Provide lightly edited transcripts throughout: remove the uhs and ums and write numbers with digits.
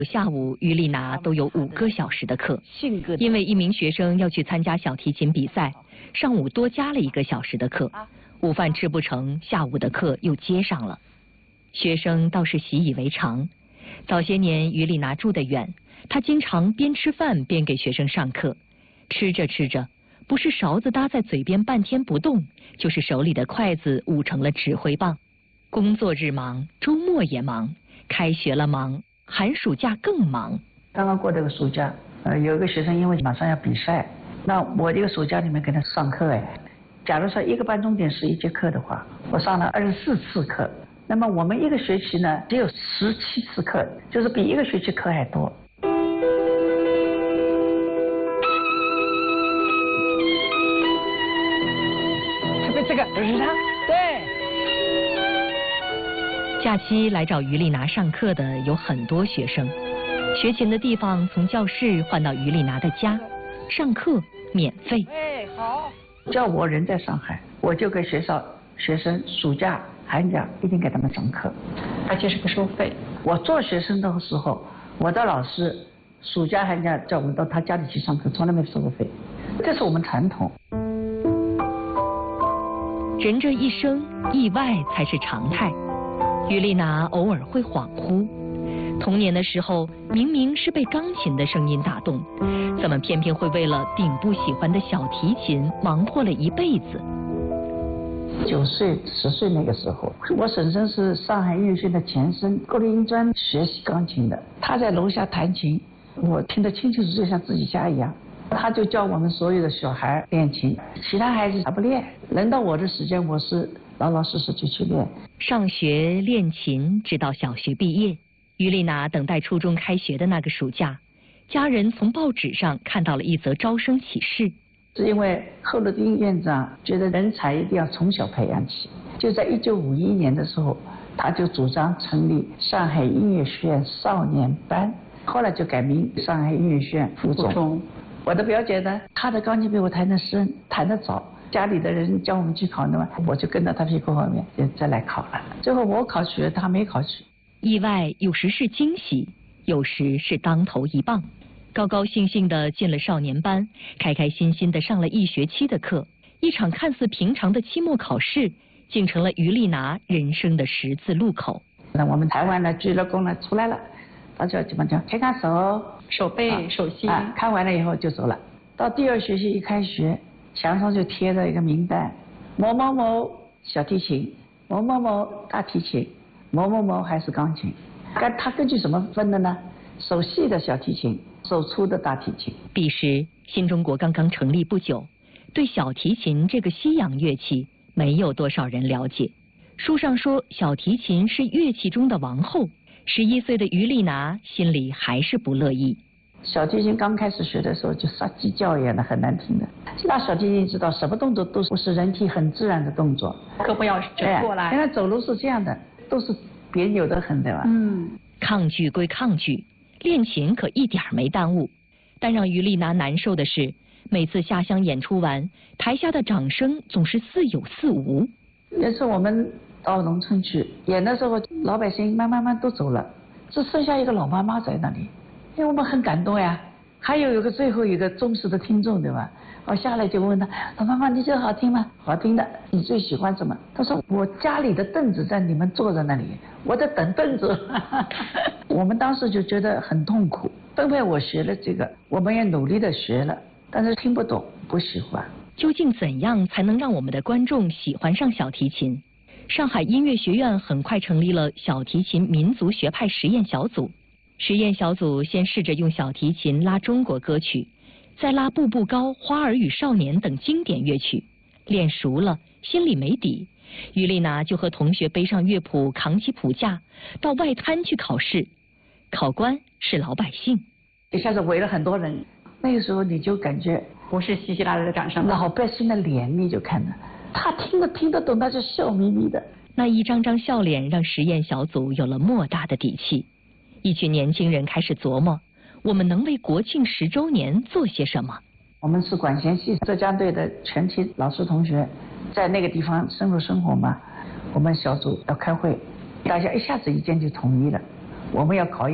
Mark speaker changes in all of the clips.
Speaker 1: 下午于丽娜都有5个小时的课，因为一名学生要去参加小提琴比赛，上午多加了1个小时的课。午饭吃不成，下午的课又接上了。学生倒是习以为常。早些年于丽娜住得远，她经常边吃饭边给学生上课。吃着吃着，不是勺子搭在嘴边半天不动，就是手里的筷子舞成了指挥棒。工作日忙，周末也忙，开学了忙，寒暑假更忙。
Speaker 2: 刚刚过这个暑假，有一个学生因为马上要比赛，那我这个暑假里面给他上课假如说1个半钟点是1节课的话，我上了24次课。那么我们1个学期呢，只有17次课，就是比1个学期课还多。这个是他，对。
Speaker 1: 假期来找于丽娜上课的有很多学生，学琴的地方从教室换到于丽娜的家，上课免费。
Speaker 2: 好。叫我人在上海，我就给学生暑假、寒假一定给他们上课，
Speaker 3: 而且是不收费。
Speaker 2: 我做学生的时候，我的老师暑假、寒假叫我们到他家里去上课，从来没收过费，这是我们传统。
Speaker 1: 人这一生，意外才是常态。于丽娜偶尔会恍惚，童年的时候明明是被钢琴的声音打动，怎么偏偏会为了顶部喜欢的小提琴忙活了一辈子
Speaker 2: ？9岁、10岁那个时候，我婶婶是上海音乐学院的前身，国立音专学习钢琴的，她在楼下弹琴，我听得清清楚楚，就像自己家一样。他就教我们所有的小孩练琴，其他孩子他不练。轮到我的时间，我是老老实实就去练。
Speaker 1: 上学练琴，直到小学毕业。于丽娜等待初中开学的那个暑假，家人从报纸上看到了一则招生启事。
Speaker 2: 是因为贺鲁丁院长觉得人才一定要从小培养起，就在1951年的时候，他就主张成立上海音乐学院少年班，后来就改名上海音乐学院附中。我的表姐呢，她的钢琴比我弹得深，弹得早，家里的人叫我们去考的嘛，我就跟到她屁股后面就再来考了。最后我考取了，她没考取。
Speaker 1: 意外有时是惊喜，有时是当头一棒。高高兴兴地进了少年班，开开心心地上了1学期的课，一场看似平常的期末考试，竟成了于丽娜人生的十字路口。
Speaker 2: 那我们台湾的鞠了躬了，出来了，大家基本上看看手。
Speaker 3: 手背、手心，
Speaker 2: 看完了以后就走了。到第2学期一开学，墙上就贴着一个名单：某某某小提琴，某某某大提琴，某某某还是钢琴。他根据什么分的呢？手细的小提琴，手粗的大提琴。
Speaker 1: 彼时新中国刚刚成立不久，对小提琴这个西洋乐器没有多少人了解。书上说小提琴是乐器中的王后。11岁的于丽娜心里还是不乐意。
Speaker 2: 小提琴刚开始学的时候就杀鸡叫一样的，很难听的。那小提琴知道什么动作都是人体很自然的动作，
Speaker 3: 胳膊要折过来。
Speaker 2: 现在走路是这样的，都是别扭的很，对吧？
Speaker 1: 抗拒归抗拒，练琴可一点没耽误。但让于丽娜难受的是，每次下乡演出完，台下的掌声总是似有似无。
Speaker 2: 也是我们到农村去演的时候，老百姓慢慢都走了，只剩下一个老妈妈在那里，因为我们很感动呀。还有最后一个忠实的听众，对吧？我下来就问他：老妈妈，你这好听吗？好听的。你最喜欢什么？他说：我家里的凳子在你们坐在那里，我在等凳子。我们当时就觉得很痛苦。分配我学了这个，我们也努力的学了，但是听不懂，不喜欢。
Speaker 1: 究竟怎样才能让我们的观众喜欢上小提琴？上海音乐学院很快成立了小提琴民族学派实验小组。实验小组先试着用小提琴拉中国歌曲，再拉《步步高》《花儿与少年》等经典乐曲。练熟了，心里没底，于丽娜就和同学背上乐谱，扛起谱架，到外滩去考试。考官是老百姓，
Speaker 2: 一下子围了很多人。那个时候你就感觉
Speaker 3: 不是稀稀拉拉的掌声，
Speaker 2: 老百姓的脸你就看着，他听得懂，他就笑眯眯的。
Speaker 1: 那一张张笑脸让实验小组有了莫大的底气。一群年轻人开始琢磨，我们能为国庆10周年做些什么？
Speaker 2: 我们是管弦系浙江队的全体老师同学，在那个地方深入生活嘛。我们小组要开会，大家一下子意见就统一了，我们要搞一个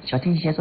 Speaker 2: 小提琴协奏